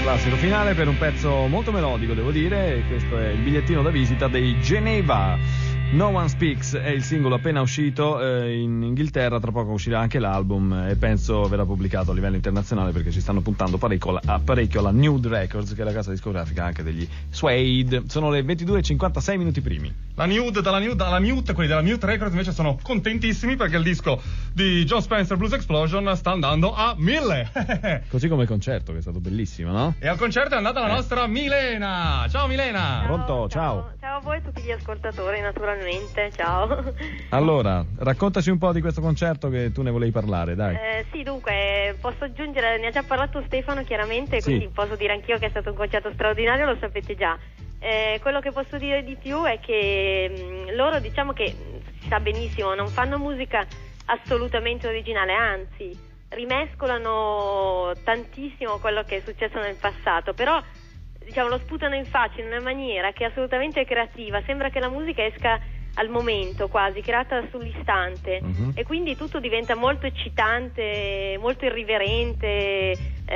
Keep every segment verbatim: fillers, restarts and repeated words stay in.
classico finale per un pezzo molto melodico, devo dire. Questo è il bigliettino da visita dei Geneva. No One Speaks è il singolo appena uscito eh, in Inghilterra, tra poco uscirà anche l'album e penso verrà pubblicato a livello internazionale perché ci stanno puntando parecchio, a, parecchio alla Nude Records, che è la casa discografica anche degli Suede. Sono le ventidue e cinquantasei minuti primi. La Nude, dalla Nude alla Mute, quelli della Mute Records invece sono contentissimi perché il disco di Jon Spencer Blues Explosion sta andando a mille. Così come il concerto, che è stato bellissimo, no? E al concerto è andata la eh. nostra Milena. Ciao Milena. Ciao, Pronto, ciao. ciao. Ciao a voi e tutti gli ascoltatori, naturalmente, ciao. Allora, raccontaci un po' di questo concerto che tu ne volevi parlare, dai. Eh, sì, dunque, posso aggiungere, ne ha già parlato Stefano chiaramente, sì. Quindi posso dire anch'io che è stato un concerto straordinario, lo sapete già. Eh, quello che posso dire di più è che mh, loro, diciamo che, si sa benissimo, non fanno musica assolutamente originale, anzi, rimescolano tantissimo quello che è successo nel passato, però diciamo lo sputano in faccia in una maniera che è assolutamente creativa, sembra che la musica esca al momento, quasi creata sull'istante, uh-huh. E quindi tutto diventa molto eccitante, molto irriverente,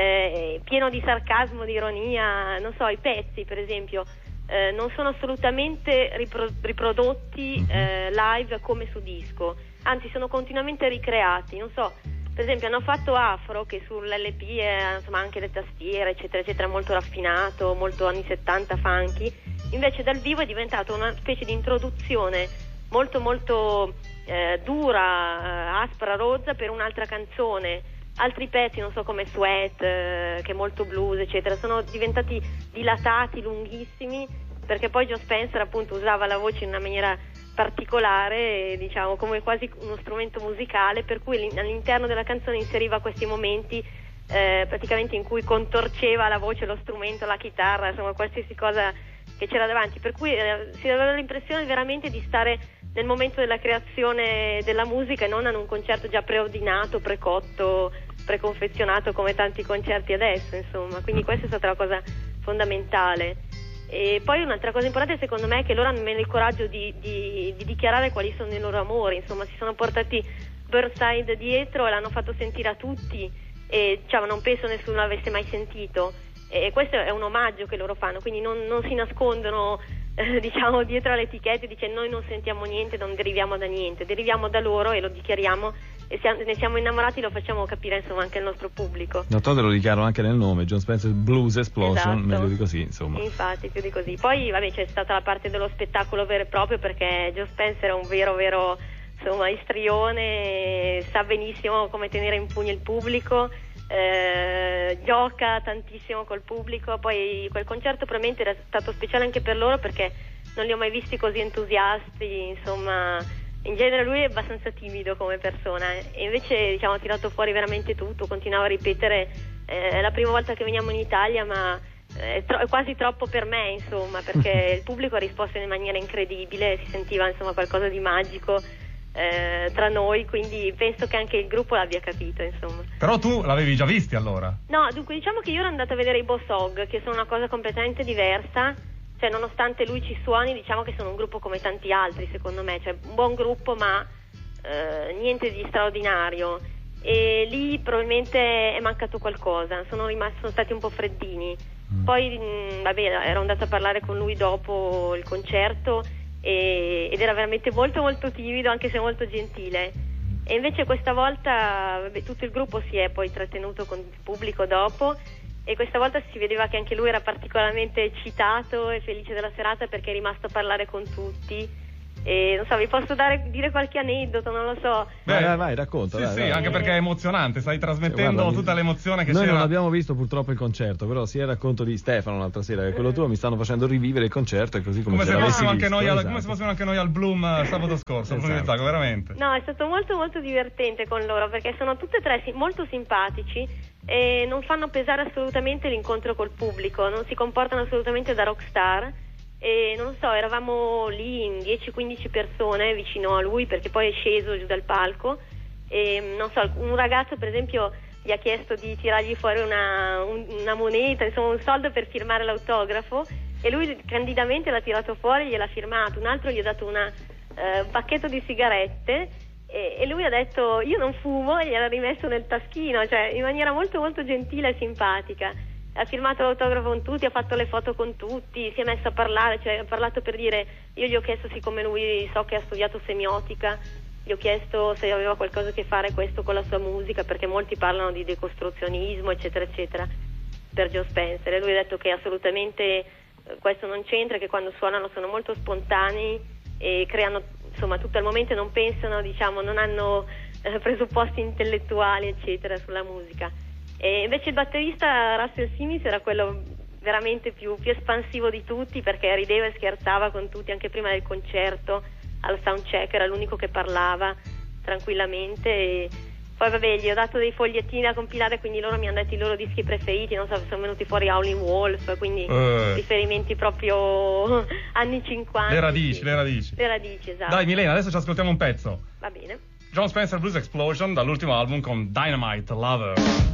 eh, pieno di sarcasmo, di ironia. Non so, i pezzi per esempio eh, non sono assolutamente ripro- riprodotti uh-huh. eh, live come su disco, anzi sono continuamente ricreati. Non so, per esempio hanno fatto Afro, che sull'L P è insomma anche le tastiere eccetera eccetera, molto raffinato, molto anni settanta funky, invece dal vivo è diventato una specie di introduzione molto molto eh, dura, eh, aspra, rozza per un'altra canzone. Altri pezzi, non so, come Sweat, eh, che è molto blues eccetera, sono diventati dilatati, lunghissimi, perché poi Jon Spencer appunto usava la voce in una maniera particolare, diciamo come quasi uno strumento musicale, per cui all'interno della canzone inseriva questi momenti eh, praticamente in cui contorceva la voce, lo strumento, la chitarra, insomma qualsiasi cosa che c'era davanti, per cui eh, si aveva l'impressione veramente di stare nel momento della creazione della musica e non in un concerto già preordinato, precotto, preconfezionato come tanti concerti adesso, insomma. Quindi questa è stata la cosa fondamentale. E poi un'altra cosa importante secondo me è che loro hanno il coraggio di, di, di dichiarare quali sono i loro amori, insomma si sono portati Burnside dietro e l'hanno fatto sentire a tutti e diciamo, non penso nessuno l'avesse mai sentito, e questo è un omaggio che loro fanno, quindi non, non si nascondono eh, diciamo dietro alle etichette dicendo noi non sentiamo niente, non deriviamo da niente, deriviamo da loro e lo dichiariamo e siamo, ne siamo innamorati, lo facciamo capire insomma anche al nostro pubblico. D'altronde lo dichiaro anche nel nome, Jon Spencer Blues Explosion, esatto. Meglio di così insomma. Infatti, più di così. Poi vabbè c'è stata la parte dello spettacolo vero e proprio, perché Jon Spencer è un vero vero insomma istrione, sa benissimo come tenere in pugno il pubblico, eh, gioca tantissimo col pubblico. Poi quel concerto probabilmente era stato speciale anche per loro perché non li ho mai visti così entusiasti, insomma. In genere lui è abbastanza timido come persona e invece diciamo ha tirato fuori veramente tutto, continuava a ripetere eh, è la prima volta che veniamo in Italia ma è, tro- è quasi troppo per me insomma, perché il pubblico ha risposto in maniera incredibile, si sentiva insomma qualcosa di magico eh, tra noi, quindi penso che anche il gruppo l'abbia capito insomma. Però tu l'avevi già visti allora? No, dunque diciamo che io ero andata a vedere i Boss Hog, che sono una cosa completamente diversa. Cioè nonostante lui ci suoni, diciamo che sono un gruppo come tanti altri secondo me, cioè un buon gruppo ma eh, niente di straordinario, e lì probabilmente è mancato qualcosa, sono rimasti, sono stati un po' freddini. Mm. Poi mh, vabbè, ero andata a parlare con lui dopo il concerto e, ed era veramente molto molto timido, anche se molto gentile, e invece questa volta vabbè, tutto il gruppo si è poi trattenuto con il pubblico dopo. E questa volta si vedeva che anche lui era particolarmente eccitato e felice della serata perché è rimasto a parlare con tutti. E non so, vi posso dare, dire qualche aneddoto, non lo so. Vai, vai, vai, racconta. Sì, dai, sì, vai. Anche perché è emozionante, stai trasmettendo Guarda, tutta l'emozione che noi c'era. Noi non abbiamo visto purtroppo il concerto, però sia il racconto di Stefano l'altra sera che quello tuo mi stanno facendo rivivere il concerto, e così come, come se se l'avessi fossimo anche visto, noi al, esatto. come se fossimo anche noi al Bloom sabato scorso, esatto. Veramente. No, è stato molto molto divertente con loro perché sono tutte e tre molto simpatici e non fanno pesare assolutamente l'incontro col pubblico, non si comportano assolutamente da rockstar. E non so, eravamo lì in dieci quindici persone vicino a lui perché poi è sceso giù dal palco e non so, un ragazzo per esempio gli ha chiesto di tirargli fuori una, un, una moneta, insomma un soldo per firmare l'autografo, e lui candidamente l'ha tirato fuori e gliel'ha firmato. Un altro gli ha dato una, uh, un pacchetto di sigarette e, e lui ha detto io non fumo, e gliel'ha rimesso nel taschino, cioè in maniera molto molto gentile e simpatica. ha firmato l'autografo con tutti, ha fatto le foto con tutti, si è messo a parlare, cioè ha parlato per dire, io gli ho chiesto, siccome lui so che ha studiato semiotica, gli ho chiesto se aveva qualcosa a che fare questo con la sua musica, perché molti parlano di decostruzionismo, eccetera, eccetera, per Joe Spencer, e lui ha detto che assolutamente eh, questo non c'entra, che quando suonano sono molto spontanei e creano, insomma, tutto al momento, non pensano, diciamo, non hanno eh, presupposti intellettuali, eccetera, sulla musica. E invece il batterista Russell Simmons era quello veramente più, più espansivo di tutti, perché rideva e scherzava con tutti anche prima del concerto, al soundcheck era l'unico che parlava tranquillamente. E poi vabbè, gli ho dato dei fogliettini da compilare, quindi loro mi hanno detto i loro dischi preferiti, non so, sono venuti fuori Howlin' Wolf, quindi Eh. riferimenti proprio anni cinquanta. Le radici, sì. le radici. Le radici, esatto. Dai Milena, adesso ci ascoltiamo un pezzo. Va bene. Jon Spencer Blues Explosion dall'ultimo album con Dynamite Lover.